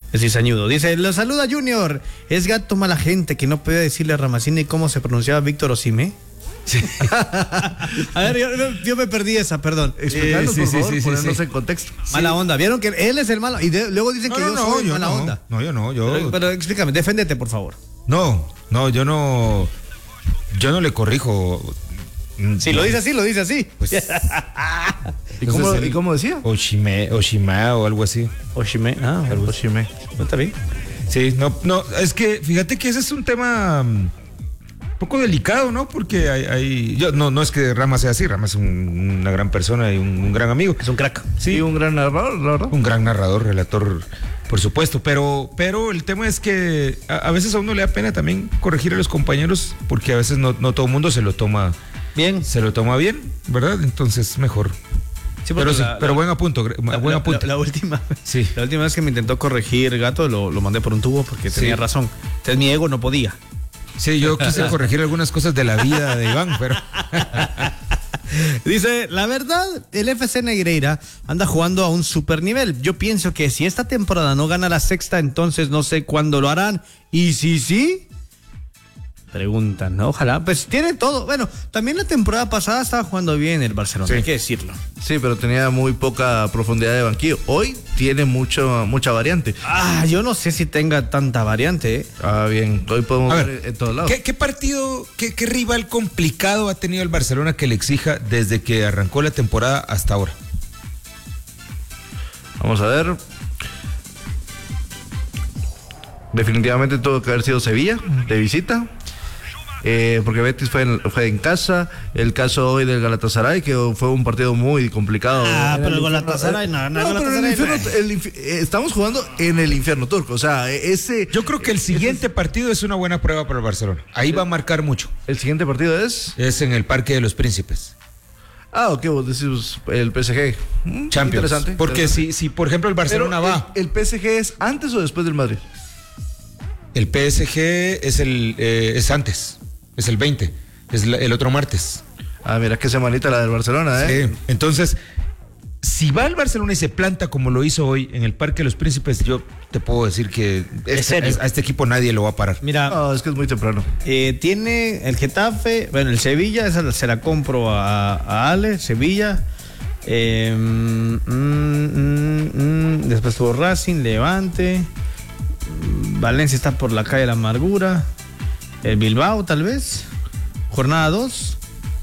Es cizañudo. Dice, lo saluda Junior. Es gato mala gente que no podía decirle a Ramacini cómo se pronunciaba Víctor Osimhen. Sí. A ver, yo me perdí esa, perdón. Explicarnos, por favor, ponernos en contexto. Mala onda. ¿Vieron que él es el malo? Y luego dicen que yo soy mala onda. No, yo no. Pero explícame, deféndete, por favor. No, yo no le corrijo. Si lo dice así, lo dice así. Pues, ¿Y cómo decía? Oshima o algo así. Oshime. Oshime. ¿No está bien? Sí, no, es que fíjate que ese es un tema un poco delicado, ¿no? Porque no es que Rama sea así, Rama es una gran persona y un gran amigo. Es un crack. Sí, y un gran narrador, la verdad. Un gran narrador, relator, por supuesto, pero el tema es que a veces a uno le da pena también corregir a los compañeros, porque a veces no todo el mundo se lo toma bien, ¿verdad? Entonces mejor. Sí, pero buen apunte. La última vez que me intentó corregir Gato lo mandé por un tubo porque tenía razón. Entonces mi ego no podía. Sí, yo quise corregir algunas cosas de la vida de Iván, pero... Dice, la verdad, el FC Negreira anda jugando a un super nivel. Yo pienso que si esta temporada no gana la sexta, entonces no sé cuándo lo harán. Y si sí... Preguntan, ¿no? Ojalá. Pues tiene todo. Bueno, también la temporada pasada estaba jugando bien el Barcelona, sí. Hay que decirlo. Sí, pero tenía muy poca profundidad de banquillo. Hoy tiene mucha variante. Yo no sé si tenga tanta variante, ¿eh? Bien. Hoy podemos ver en todos lados. ¿Qué partido, qué rival complicado ha tenido el Barcelona que le exija desde que arrancó la temporada hasta ahora? Vamos a ver. Definitivamente tuvo que haber sido Sevilla, de visita. Porque Betis fue en casa. El caso hoy del Galatasaray, que fue un partido muy complicado. Pero el Galatasaray estamos jugando en el infierno turco. O sea, yo creo que el siguiente partido es una buena prueba para el Barcelona. Ahí va a marcar mucho. ¿El siguiente partido es? Es en el Parque de los Príncipes. Ok, vos decís el PSG. Champions. Interesante. Porque si por ejemplo el Barcelona va. ¿El PSG es antes o después del Madrid? El PSG es antes. Es el 20, es el otro martes. Mira qué semanita la del Barcelona, ¿eh? Sí, entonces, si va el Barcelona y se planta como lo hizo hoy en el Parque de los Príncipes, yo te puedo decir que a este equipo nadie lo va a parar. Mira, es que es muy temprano. Tiene el Getafe, el Sevilla, esa se la compro a Ale, Sevilla. Después tuvo Racing, Levante. Valencia está por la calle de la amargura. El Bilbao, tal vez. Jornada 2.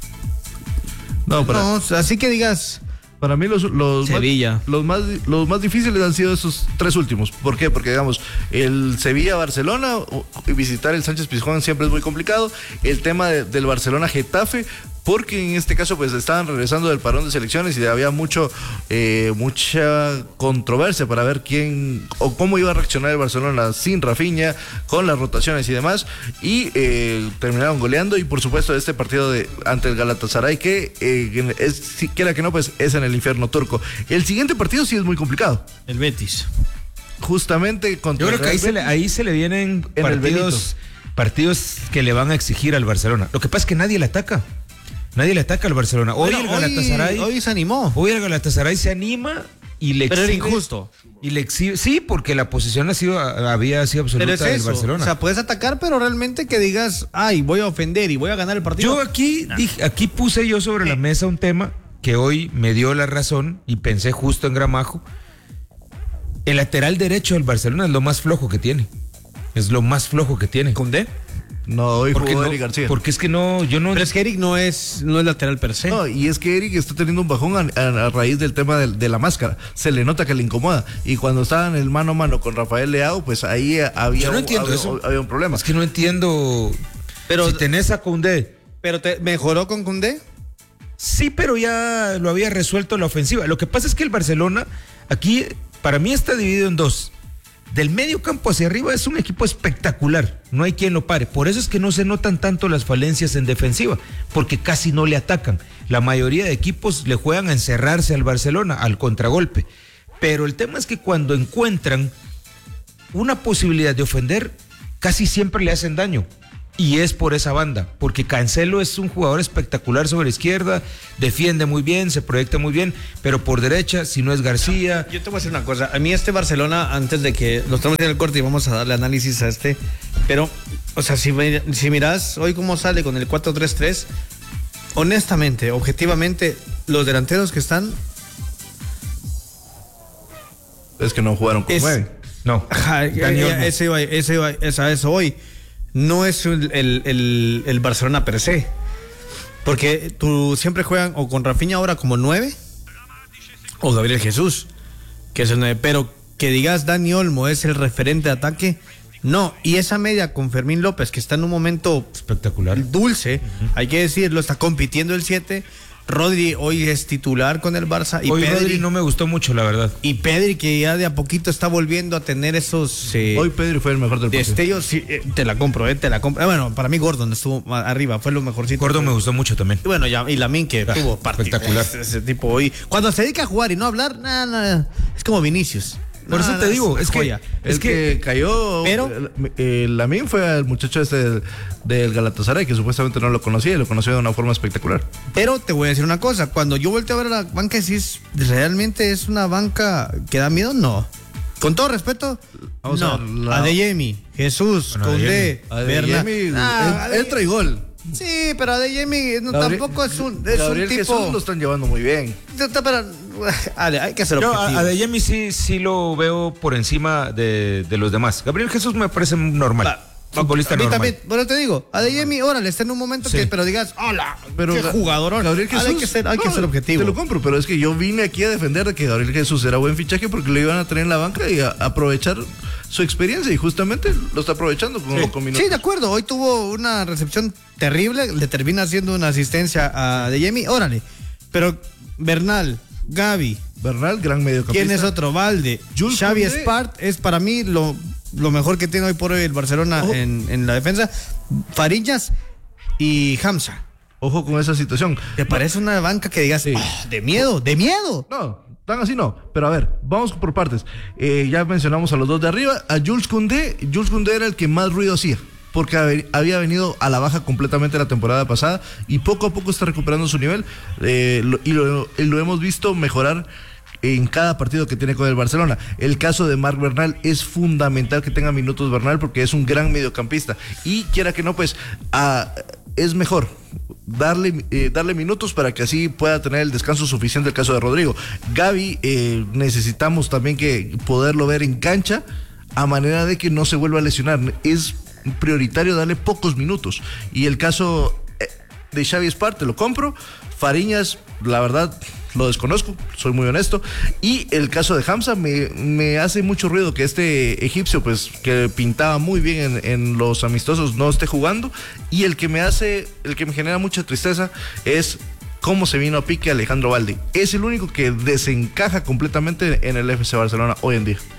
Así que digas. Para mí Sevilla. Los más difíciles han sido esos tres últimos. ¿Por qué? Porque digamos, el Sevilla-Barcelona y visitar el Sánchez Pizjuán siempre es muy complicado. El tema del Barcelona-Getafe, porque en este caso pues estaban regresando del parón de selecciones y había mucha controversia para ver quién o cómo iba a reaccionar el Barcelona sin Rafinha, con las rotaciones y demás, y terminaron goleando. Y por supuesto este partido ante el Galatasaray, que si quiera que no, pues es en el infierno turco. El siguiente partido sí es muy complicado. El Betis. Justamente contra Yo creo que ahí se le vienen partidos que le van a exigir al Barcelona. Lo que pasa es que nadie le ataca. Nadie le ataca al Barcelona. Hoy el Galatasaray. Hoy se animó. Hoy el Galatasaray se anima y le exhibe. Pero era injusto. Y le exhibe. Sí, porque la posición había sido absoluta del Barcelona. O sea, puedes atacar, pero realmente que digas, voy a ofender y voy a ganar el partido. Yo aquí puse yo sobre la mesa un tema que hoy me dio la razón y pensé justo en Gramajo. El lateral derecho del Barcelona es lo más flojo que tiene. Es lo más flojo que tiene. ¿Condé? No, hoy jugó Eric García. Porque es que yo no. Pero es que Eric no es lateral per se. No, y es que Eric está teniendo un bajón a raíz del tema de la máscara. Se le nota que le incomoda. Y cuando estaba en el mano a mano con Rafael Leao, pues ahí había un problema. Es que no entiendo. Pero si tenés a Koundé. ¿Pero mejoró con Koundé? Sí, pero ya lo había resuelto la ofensiva. Lo que pasa es que el Barcelona aquí, para mí, está dividido en dos. Del medio campo hacia arriba es un equipo espectacular, no hay quien lo pare. Por eso es que no se notan tanto las falencias en defensiva, porque casi no le atacan. La mayoría de equipos le juegan a encerrarse al Barcelona, al contragolpe. Pero el tema es que cuando encuentran una posibilidad de ofender, casi siempre le hacen daño. y es por esa banda, porque Cancelo es un jugador espectacular sobre la izquierda, defiende muy bien, se proyecta muy bien, pero por derecha, si no es García. Yo te voy a decir una cosa, a mí este Barcelona, antes de que nos tomemos en el corte y vamos a darle análisis a este, pero, o sea, si miras hoy cómo sale con el 4-3-3, honestamente, objetivamente, los delanteros que están... Es que no jugaron con 9. No. Eso hoy. No es el Barcelona per se. Porque tú siempre juegan o con Rafinha ahora como 9 o Gabriel Jesús, que es el 9. Pero que digas Dani Olmo es el referente de ataque, no. Y esa media con Fermín López, que está en un momento espectacular, dulce, hay que decirlo, está compitiendo el 7. Rodri hoy es titular con el Barça. Y hoy Pedri, Rodri no me gustó mucho, la verdad. Y Pedri, que ya de a poquito está volviendo a tener esos... hoy Pedri fue el mejor del partido. Destellos, sí, te la compro. Bueno, para mí Gordon estuvo arriba, fue lo mejorcito. Gordon me gustó mucho también. Y bueno, y Lamine, que tuvo partido. Espectacular. Ese tipo hoy. Cuando se dedica a jugar y no a hablar, nada. Es como Vinicius. Por eso te digo, es que cayó. Pero Lamine fue el muchacho del Galatasaray, que supuestamente no lo conocía y lo conoció de una forma espectacular. Pero te voy a decir una cosa, cuando yo volteo a ver a la banca, si realmente es una banca que da miedo, no. Con todo respeto, vamos no. Adeyemi, Jesús, Koundé, Bernal. Entra y gol. Sí, pero Adeyemi tampoco es un Gabriel tipo. Jesús lo están llevando muy bien. Pero, hay que hacer objetivo. Yo a Adeyemi sí lo veo por encima de los demás. Gabriel Jesús me parece normal. Futbolista normal. También, bueno, te digo, Adeyemi, órale, está en un momento que, pero digas, hola, pero qué jugador. Gabriel Jesús, hay que ser objetivo. Te lo compro, pero es que yo vine aquí a defender de que Gabriel Jesús era buen fichaje porque lo iban a tener en la banca y a aprovechar su experiencia, y justamente lo está aprovechando con minutos. Sí, de acuerdo, hoy tuvo una recepción terrible, le termina haciendo una asistencia a Adeyemi, órale, pero Bernal, Gavi, gran mediocampista. ¿Quién es otro? Valde, Xavi Espart es para mí lo mejor que tiene hoy por hoy el Barcelona en la defensa. Fariñas y Hamza. Ojo con esa situación. ¿Te parece una banca que digas, de miedo? No, tan así no. Pero a ver, vamos por partes. Ya mencionamos a los dos de arriba. A Jules Koundé era el que más ruido hacía, porque había venido a la baja completamente la temporada pasada y poco a poco está recuperando su nivel, y lo hemos visto mejorar en cada partido que tiene con el Barcelona. El caso de Marc Bernal, es fundamental que tenga minutos Bernal porque es un gran mediocampista y quiera que no, pues es mejor darle minutos para que así pueda tener el descanso suficiente. El caso de Rodrigo. Gavi, necesitamos también que poderlo ver en cancha a manera de que no se vuelva a lesionar. Es prioritario darle pocos minutos. Y el caso de Xavi Espart, te lo compro. Fariñas, la verdad, lo desconozco, soy muy honesto. Y el caso de Hamza, me hace mucho ruido que este egipcio, pues, que pintaba muy bien en los amistosos, no esté jugando. Y el que me genera mucha tristeza es cómo se vino a pique Alejandro Balde. Es el único que desencaja completamente en el FC Barcelona hoy en día.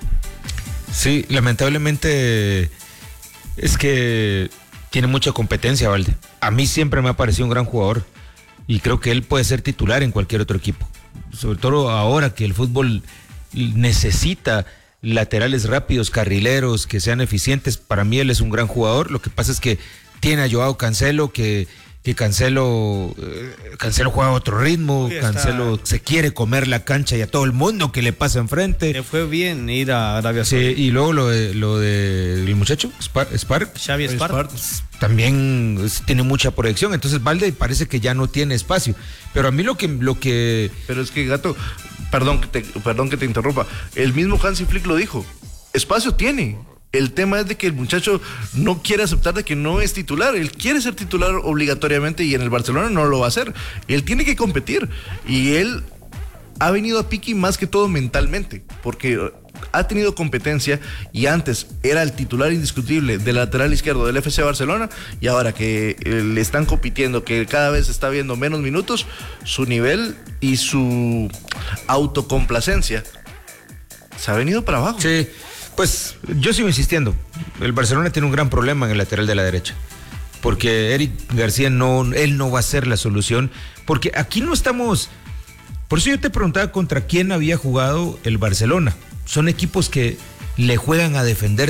Sí, lamentablemente es que tiene mucha competencia Balde. A mí siempre me ha parecido un gran jugador y creo que él puede ser titular en cualquier otro equipo, sobre todo ahora que el fútbol necesita laterales rápidos, carrileros que sean eficientes. Para mí él es un gran jugador. Lo que pasa es que tiene a Joao Cancelo, que Cancelo juega a otro ritmo. Cancelo se quiere comer la cancha y a todo el mundo que le pasa enfrente. Le fue bien ir a Arabia Saudita. Sí, y luego lo de el muchacho Xavi Espart también tiene mucha proyección. Entonces Balde parece que ya no tiene espacio. Pero a mí lo que pero es que, Gato, perdón que te interrumpa. El mismo Hansi Flick lo dijo. Espacio tiene. El tema es de que el muchacho no quiere aceptar de que no es titular. Él quiere ser titular obligatoriamente y en el Barcelona no lo va a hacer. Él tiene que competir y él ha venido a pique más que todo mentalmente, porque ha tenido competencia y antes era el titular indiscutible del lateral izquierdo del FC Barcelona, y ahora que le están compitiendo, que cada vez está viendo menos minutos, su nivel y su autocomplacencia se ha venido para abajo. Sí. Pues yo sigo insistiendo, el Barcelona tiene un gran problema en el lateral de la derecha, porque Eric García él no va a ser la solución, porque aquí no estamos. Por eso yo te preguntaba contra quién había jugado el Barcelona. Son equipos que le juegan a defenderse,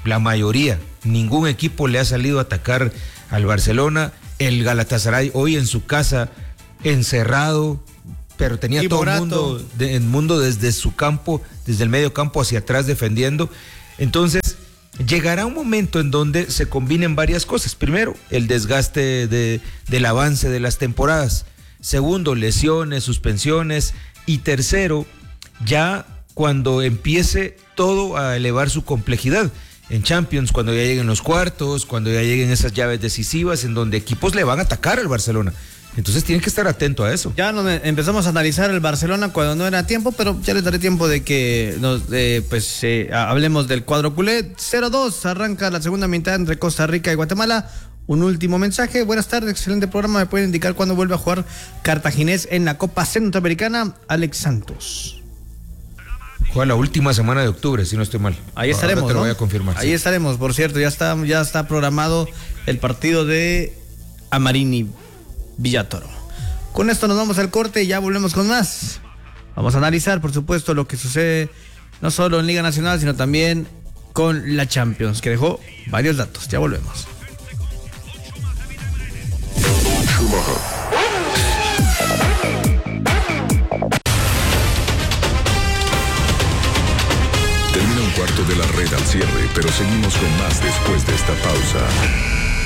la mayoría, ningún equipo le ha salido a atacar al Barcelona. El Galatasaray hoy en su casa, encerrado, pero tenía todo el mundo desde su campo, desde el medio campo hacia atrás defendiendo. Entonces, llegará un momento en donde se combinen varias cosas. Primero, el desgaste del avance de las temporadas. Segundo, lesiones, suspensiones. Y tercero, ya cuando empiece todo a elevar su complejidad. En Champions, cuando ya lleguen los cuartos, cuando ya lleguen esas llaves decisivas en donde equipos le van a atacar al Barcelona. Entonces tienen que estar atento a eso. Ya empezamos a analizar el Barcelona cuando no era tiempo, pero ya les daré tiempo de que hablemos del cuadro culé. 0-2, arranca la segunda mitad entre Costa Rica y Guatemala. Un último mensaje. Buenas tardes, excelente programa. ¿Me pueden indicar cuándo vuelve a jugar Cartaginés en la Copa Centroamericana? Alex Santos. Juega la última semana de octubre, si no estoy mal. Ahí estaremos. Ahora te lo ¿no? voy a confirmar. Ahí estaremos, por cierto. Ya está programado el partido de Amarini Villatoro. Con esto nos vamos al corte y ya volvemos con más. Vamos a analizar, por supuesto, lo que sucede no solo en Liga Nacional, sino también con la Champions, que dejó varios datos. Ya volvemos. Termina un cuarto de la red al cierre, pero seguimos con más después de esta pausa.